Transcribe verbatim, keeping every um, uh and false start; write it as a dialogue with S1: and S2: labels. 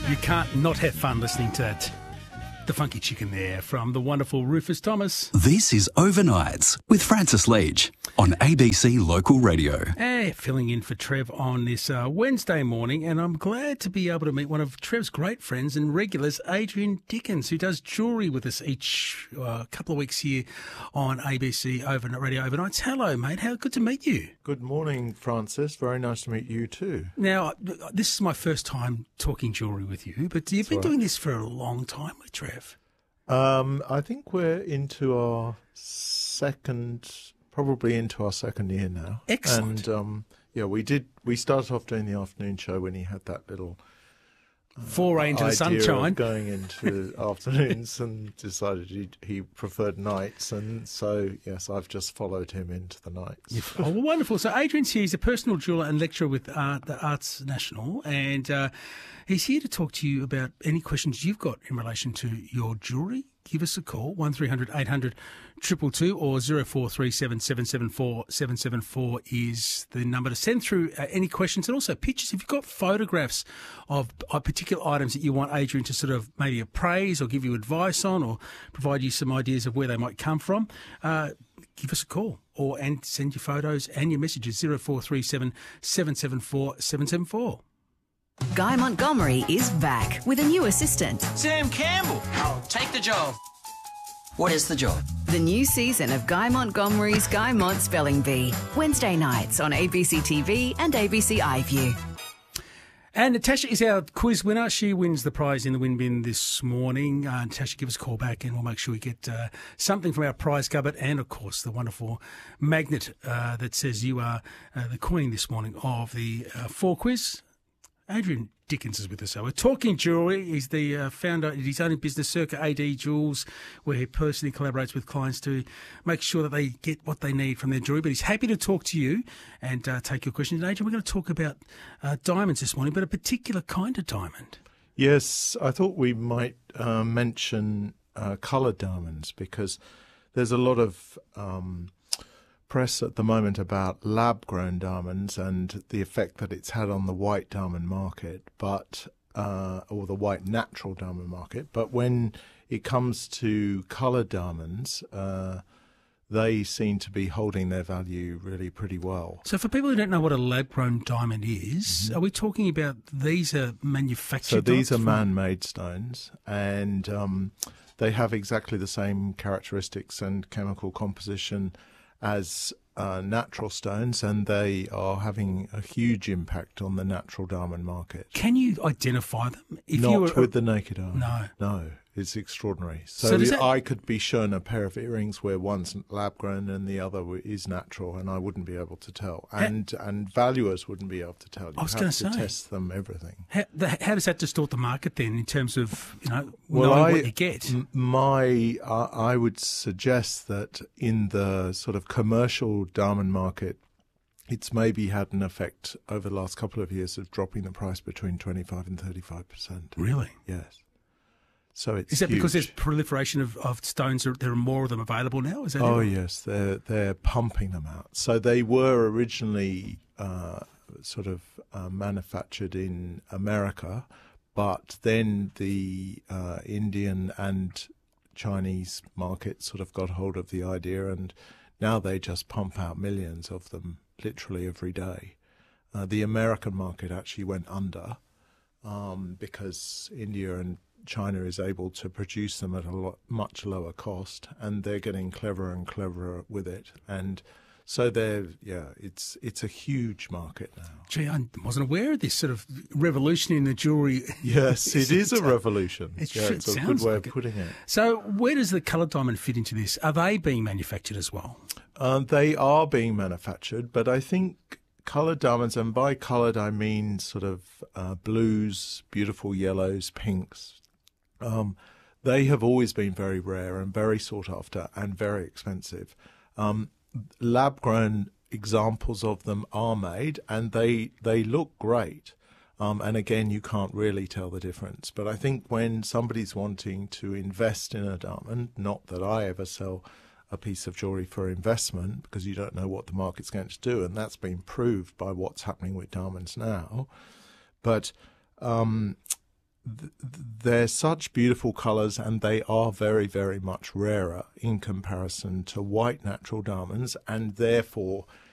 S1: You can't not have fun listening to that. The Funky Chicken there from the wonderful Rufus Thomas.
S2: This is Overnights with Francis Leach on A B C Local Radio.
S1: Hey, filling in for Trev on this uh, Wednesday morning, and I'm glad to be able to meet one of Trev's great friends and regulars, Adrian Dickens, who does jewellery with us each uh, couple of weeks here on A B C Overnight Radio Overnights. Hello, mate. How good to meet you.
S3: Good morning, Francis. Very nice to meet you too.
S1: Now, this is my first time talking jewellery with you, but you've been
S3: right.
S1: doing this for a long time with Trev.
S3: Um, I think we're into our second, probably into our second year now.
S1: Excellent.
S3: And um, yeah, we did. We started off doing the afternoon show when he had that little uh,
S1: foray into the
S3: idea
S1: sunshine,
S3: of going into afternoons, and decided he, he preferred nights. And so, yes, I've just followed him into the nights.
S1: Oh, well, wonderful. So Adrian's here. He's a personal jeweller and lecturer with Art, the Arts National, and uh, he's here to talk to you about any questions you've got in relation to your jewellery. Give us a call, one three hundred eight hundred two two two, or zero four three seven seven seven four seven seven four is the number to send through uh, any questions, and also pictures. If you've got photographs of uh, particular items that you want Adrian to sort of maybe appraise or give you advice on, or provide you some ideas of where they might come from, uh, give us a call, or and send your photos and your messages, zero four three seven seven seven four seven seven four.
S4: Guy Montgomery is back with a new assistant.
S5: Sam Campbell. I'll take the job. What is the job?
S4: The new season of Guy Montgomery's Guy Mont Spelling Bee. Wednesday nights on A B C T V and A B C iView.
S1: And Natasha is our quiz winner. She wins the prize in the win bin this morning. Uh, Natasha, give us a call back and we'll make sure we get uh, something from our prize cupboard, and, of course, the wonderful magnet uh, that says you are uh, the queen this morning of the uh, four quiz. Adrian Dickens is with us. So we're talking jewellery. He's the uh, founder of his own business, Circa A D Jewels, where he personally collaborates with clients to make sure that they get what they need from their jewellery. But he's happy to talk to you and uh, take your questions. And Adrian, we're going to talk about uh, diamonds this morning, but a particular kind of diamond.
S3: Yes, I thought we might uh, mention uh, coloured diamonds, because there's a lot of um, press at the moment about lab-grown diamonds and the effect that it's had on the white diamond market, but uh, or the white natural diamond market. But when it comes to coloured diamonds, uh, they seem to be holding their value really pretty well.
S1: So for people who don't know what a lab-grown diamond is, mm-hmm. are we talking about these are manufactured?
S3: So these are
S1: from...
S3: man-made stones, and um, they have exactly the same characteristics and chemical composition as uh, natural stones, and they are having a huge impact on the natural diamond market.
S1: Can you identify them? If
S3: Not
S1: you were...
S3: with the naked eye.
S1: No.
S3: No, it's extraordinary. So,
S1: So does that-
S3: I could be shown a pair of earrings where one's lab-grown and the other is natural, and I wouldn't be able to tell. And and valuers wouldn't be able to tell. You
S1: I was
S3: have
S1: gonna
S3: to
S1: say.
S3: test them, everything.
S1: How, the, how does that distort the market then in terms of, you know,
S3: Well,
S1: knowing
S3: I,
S1: what you get?
S3: m- my, uh, I would suggest that in the sort of commercial diamond market, it's maybe had an effect over the last couple of years of dropping the price between twenty-five and thirty-five percent.
S1: Really?
S3: Yes. So it's
S1: Is that because there's
S3: huge.
S1: proliferation of, of stones? Or there are more of them available now? Is that
S3: Oh,
S1: it?
S3: yes, they're, they're pumping them out. So they were originally uh, sort of uh, manufactured in America, but then the uh, Indian and Chinese market sort of got hold of the idea, and now they just pump out millions of them literally every day. Uh, the American market actually went under um, because India and China is able to produce them at a lot, much lower cost, and they're getting cleverer and cleverer with it. And so they're, yeah, it's it's a huge market now.
S1: Gee, I wasn't aware of this sort of revolution in the jewellery.
S3: Yes, it is a revolution.
S1: It
S3: yeah,
S1: should-
S3: it's a good
S1: sounds
S3: way
S1: like
S3: of
S1: it.
S3: putting it.
S1: So where does the coloured diamond fit into this? Are they being manufactured as well?
S3: Uh, they are being manufactured, but I think coloured diamonds, and by coloured I mean sort of uh, blues, beautiful yellows, pinks, um, they have always been very rare and very sought after and very expensive. Um, lab-grown examples of them are made, and they they look great. Um, and again, you can't really tell the difference. But I think when somebody's wanting to invest in a diamond, not that I ever sell a piece of jewellery for investment, because you don't know what the market's going to do, and that's been proved by what's happening with diamonds now. But um, th- they're such beautiful colours, and they are very, very much rarer in comparison to white natural diamonds, and therefore